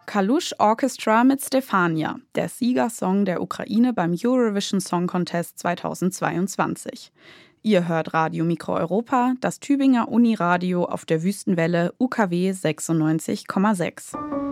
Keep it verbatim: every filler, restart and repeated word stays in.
Kalush Orchestra mit Stefania, der Siegersong der Ukraine beim Eurovision Song Contest zweitausendzweiundzwanzig. Ihr hört Radio Mikro Europa, das Tübinger Uniradio auf der Wüstenwelle U K W sechsundneunzig Komma sechs.